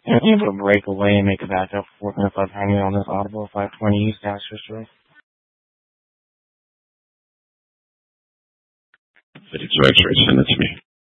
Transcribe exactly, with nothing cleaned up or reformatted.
I'm able to break away and make a backup for if I'm hanging on this Audible five twenty stash history. City to X-ray, send it to me.